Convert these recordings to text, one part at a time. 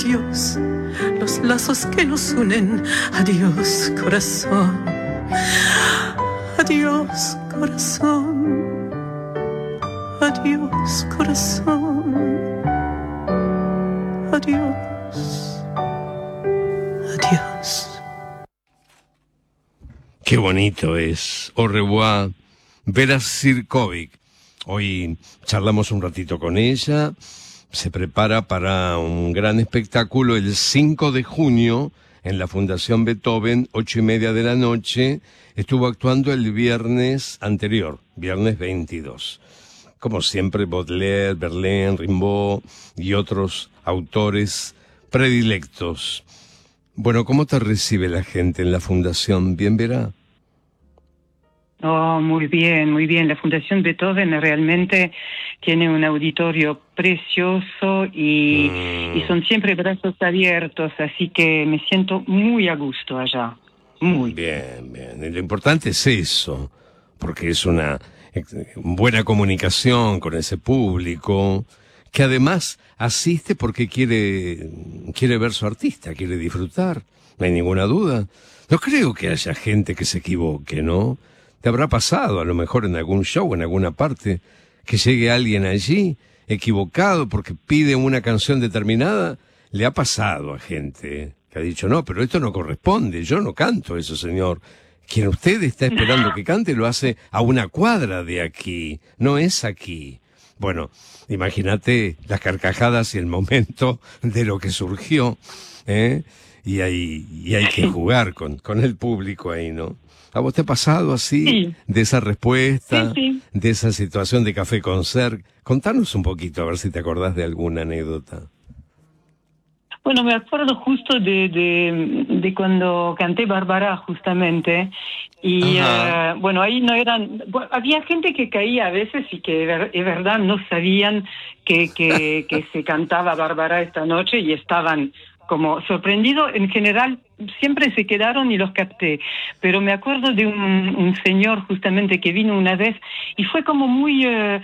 adiós, los lazos que nos unen. Adiós, corazón. Adiós, corazón. Adiós, corazón. Adiós. Adiós. Qué bonito es. Au revoir, Vera Sirkovic. Hoy charlamos un ratito con ella. Se prepara para un gran espectáculo el 5 de junio en la Fundación Beethoven, 8:30 de la noche. Estuvo actuando el viernes anterior, viernes 22. Como siempre, Baudelaire, Verlaine, Rimbaud y otros autores predilectos. Bueno, ¿cómo te recibe la gente en la Fundación? ¿Bien, Vera? Oh, muy bien, muy bien. La Fundación Beethoven realmente tiene un auditorio precioso y son siempre brazos abiertos, así que me siento muy a gusto allá. Muy bien. Y lo importante es eso, porque es una buena comunicación con ese público que además asiste porque quiere ver su artista, quiere disfrutar, no hay ninguna duda. No creo que haya gente que se equivoque, ¿no? Te habrá pasado, a lo mejor en algún show, en alguna parte, que llegue alguien allí equivocado porque pide una canción determinada. Le ha pasado a gente que ha dicho, no, pero esto no corresponde, yo no canto eso, señor. Quien usted está esperando que cante lo hace a una cuadra de aquí, no es aquí. Bueno, imagínate las carcajadas y el momento de lo que surgió, ¿eh? Y hay que jugar con el público ahí, ¿no? ¿A vos te ha pasado así, sí, de esa respuesta, sí, de esa situación de Café Concert? Contanos un poquito, a ver si te acordás de alguna anécdota. Bueno, me acuerdo justo de cuando canté Bárbara, justamente, y bueno, ahí no eran... Bueno, había gente que caía a veces y que de verdad no sabían que se cantaba Bárbara esta noche y estaban como sorprendidos. En general siempre se quedaron y los capté, pero me acuerdo de un señor justamente que vino una vez y fue como muy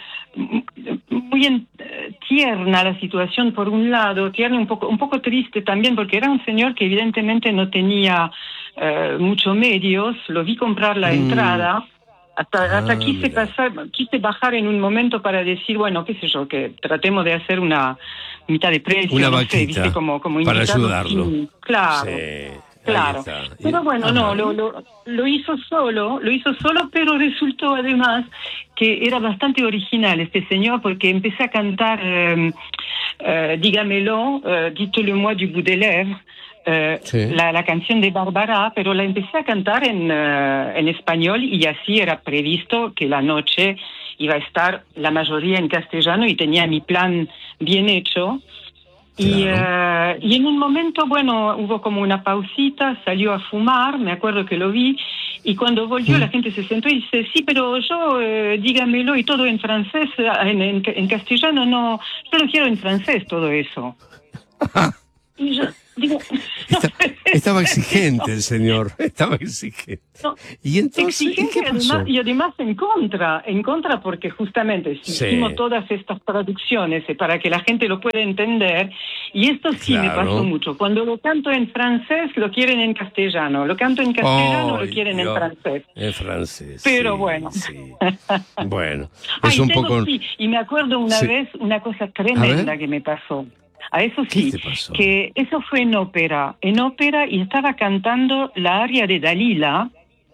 tierna la situación por un lado, tierna, un poco triste también, porque era un señor que evidentemente no tenía muchos medios. Lo vi comprar la entrada. Hasta quise bajar en un momento para decir, bueno, qué sé yo, que tratemos de hacer una mitad de precio, una no vaquita, sé, ¿viste? Como para ayudarlo. Sí, claro. Sí, claro. Pero bueno, no, lo hizo solo, pero resultó además que era bastante original este señor, porque empecé a cantar Dígamelo, Dites-le-moi du bout des lèvres, sí, la canción de Bárbara, pero la empecé a cantar en español, y así era previsto que la noche iba a estar la mayoría en castellano y tenía mi plan bien hecho. Claro. Y en un momento, bueno, hubo como una pausita, salió a fumar, me acuerdo que lo vi, y cuando volvió la gente se sentó y dice, sí, pero yo, dígamelo, y todo en francés, en castellano, no, yo lo quiero en francés, todo eso. Y yo digo, estaba exigente el señor, estaba exigente. No, y entonces, exigente, ¿qué pasó? y además en contra, porque justamente hicimos todas estas traducciones para que la gente lo pueda entender, y esto sí me pasó mucho. Cuando lo canto en francés, lo quieren en castellano, lo canto en castellano, lo quieren en francés. En francés. Pero sí, bueno. Sí. Bueno, es un poco... Sí, y me acuerdo una vez una cosa tremenda que me pasó. A eso sí, que eso fue en ópera, y estaba cantando la aria de Dalila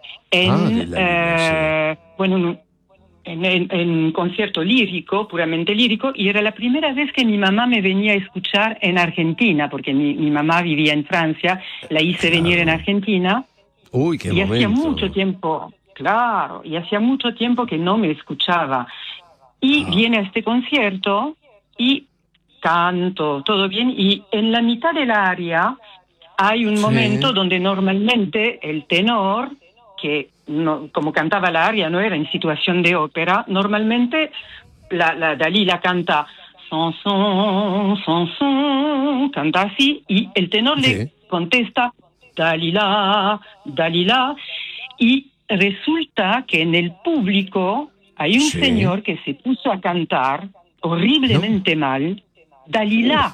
en concierto lírico, puramente lírico, y era la primera vez que mi mamá me venía a escuchar en Argentina, porque mi mamá vivía en Francia, la hice venir en Argentina. Uy, qué momento. Hacía mucho tiempo, hacía mucho tiempo que no me escuchaba. Y viene a este concierto y canto, todo bien, y en la mitad del aria hay un momento donde normalmente el tenor, que no, como cantaba la aria no era en situación de ópera, normalmente la Dalila canta son, canta así, y el tenor le contesta Dalila, Dalila, y resulta que en el público hay un señor que se puso a cantar horriblemente mal Dalila,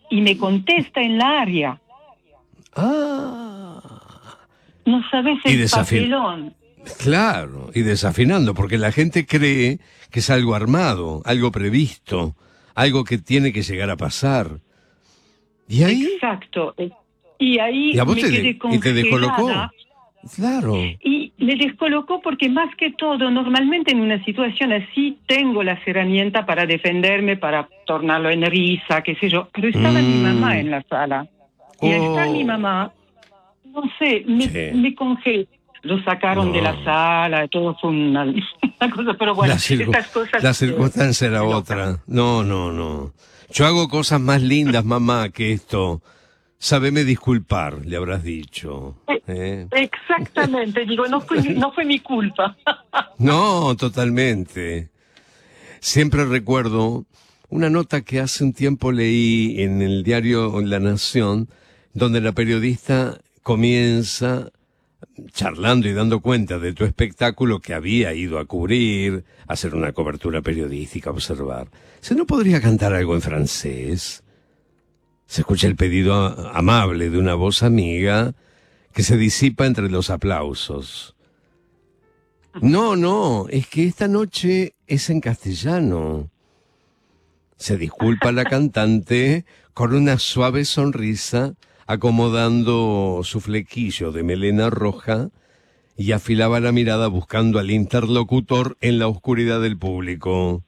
y me contesta en la área. Ah. No sabes Y el papelón. Claro, y desafinando, porque la gente cree que es algo armado, algo previsto, algo que tiene que llegar a pasar. ¿Y ahí? Exacto. Y ahí ¿Y a vos me te, quedé y te descolocó? congelada. Claro. Y me descolocó porque más que todo, normalmente en una situación así tengo las herramientas para defenderme, para tornarlo en risa, qué sé yo. Pero estaba mi mamá en la sala. Y al estar mi mamá, no sé, me congelé. Lo sacaron de la sala, todo fue una cosa, pero bueno, estas cosas... La circunstancia era otra. No. Yo hago cosas más lindas, mamá, que esto. Sábeme disculpar, le habrás dicho. Exactamente, digo, no fue mi culpa. No, totalmente. Siempre recuerdo una nota que hace un tiempo leí en el diario La Nación, donde la periodista comienza charlando y dando cuenta de tu espectáculo que había ido a cubrir, a hacer una cobertura periodística, observar. ¿Se no podría cantar algo en francés? Se escucha el pedido amable de una voz amiga que se disipa entre los aplausos. No, es que esta noche es en castellano. Se disculpa la cantante con una suave sonrisa, acomodando su flequillo de melena roja y afilaba la mirada buscando al interlocutor en la oscuridad del público.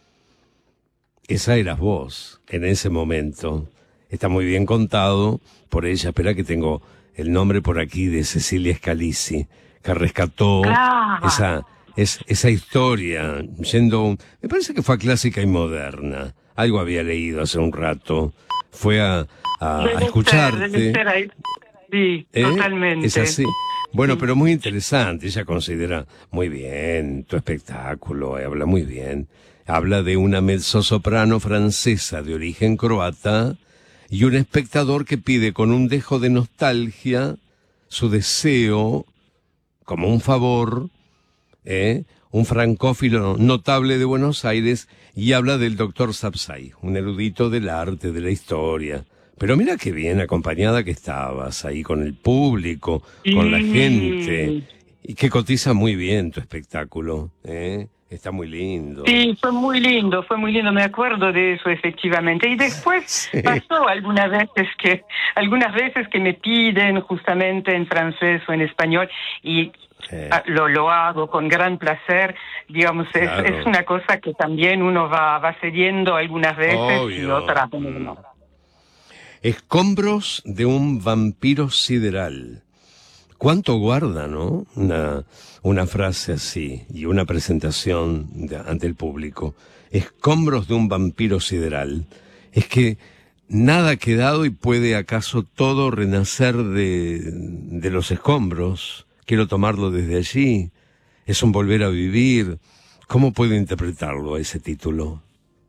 Esa eras vos, en ese momento. Está muy bien contado por ella. Espera que tengo el nombre por aquí de Cecilia Scalisi, que rescató esa historia, me parece que fue clásica y moderna. Algo había leído hace un rato. Fue a escucharte. Sí, totalmente. Es así. Bueno, pero muy interesante. Ella considera muy bien tu espectáculo, habla muy bien. Habla de una mezzosoprano francesa de origen croata y un espectador que pide con un dejo de nostalgia su deseo, como un favor, un francófilo notable de Buenos Aires, y habla del doctor Sapsay, un erudito del arte, de la historia. Pero mira qué bien acompañada que estabas ahí con el público, con la gente, y que cotiza muy bien tu espectáculo, Está muy lindo. Sí, fue muy lindo, me acuerdo de eso efectivamente. Y después pasó algunas veces que me piden justamente en francés o en español y lo hago con gran placer. Digamos, claro. es una cosa que también uno va cediendo algunas veces. Obvio. Y otras no. Escombros de un vampiro sideral. ¿Cuánto guarda, no? Una frase así y una presentación ante el público. Escombros de un vampiro sideral. Es que nada ha quedado y puede acaso todo renacer de los escombros. Quiero tomarlo desde allí. Es un volver a vivir. ¿Cómo puedo interpretarlo ese título?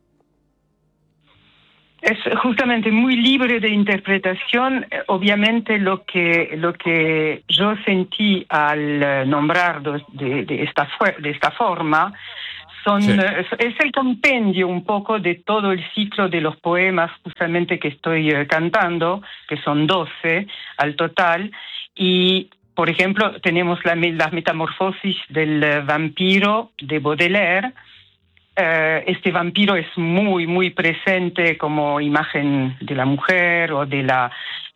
Es justamente muy libre de interpretación. Obviamente lo que yo sentí al nombrar de esta forma es el compendio un poco de todo el ciclo de los poemas justamente que estoy cantando, que son 12 al total. Y por ejemplo tenemos las metamorfosis del vampiro de Baudelaire. Este vampiro es muy, muy presente como imagen de la mujer o de la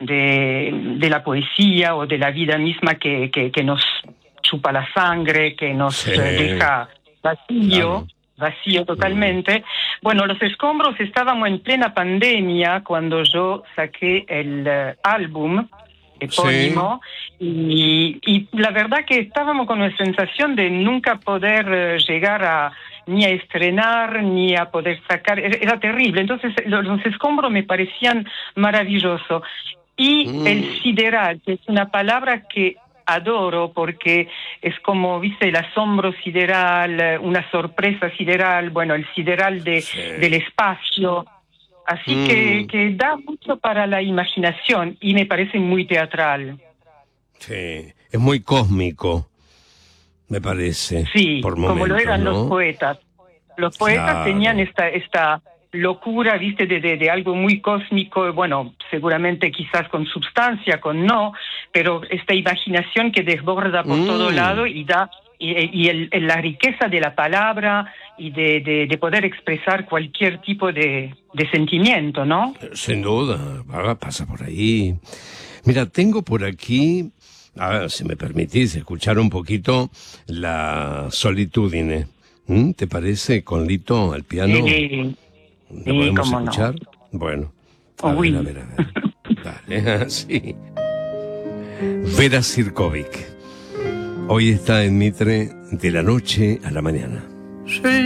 poesía o de la vida misma que nos chupa la sangre, que nos deja vacío totalmente. Bueno, Los Escombros, estábamos en plena pandemia cuando yo saqué el álbum epónimo, y la verdad que estábamos con la sensación de nunca poder llegar ni a estrenar, ni a poder sacar, era terrible. Entonces los escombros me parecían maravillosos. Y el sideral, que es una palabra que adoro porque es como, viste, el asombro sideral, una sorpresa sideral, bueno, el sideral del espacio. Así que da mucho para la imaginación y me parece muy teatral. Sí, es muy cósmico, me parece. Sí, por momentos, como lo eran ¿no? los poetas. Los poetas tenían esta locura, viste, de algo muy cósmico, bueno, seguramente quizás con sustancia, con no, pero esta imaginación que desborda por todo lado y da, la riqueza de la palabra y de poder expresar cualquier tipo de sentimiento, ¿no? Sin duda, pasa por ahí. Mira, tengo por aquí, si me permitís, escuchar un poquito la Solitudine. ¿Te parece, con Lito al piano? Sí, ¿La podemos cómo escuchar? no. Bueno, Uy. a ver. Dale, sí. Vera Sirkovic. Hoy está en Mitre, de la noche a la mañana. Je